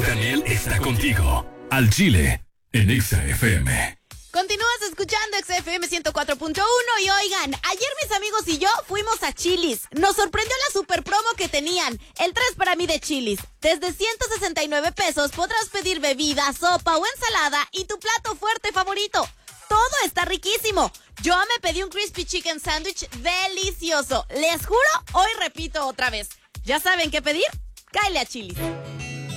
Daniel está contigo. Al Chile, en Exa FM. Continúas escuchando XFM 104.1 y oigan, ayer mis amigos y yo fuimos a Chili's. Nos sorprendió la super promo que tenían, el 3 para mí de Chili's. Desde 169 pesos podrás pedir bebida, sopa o ensalada y tu plato fuerte favorito. Todo está riquísimo. Yo me pedí un crispy chicken sandwich delicioso. Les juro, hoy repito otra vez. ¿Ya saben qué pedir? Cáele a Chili's.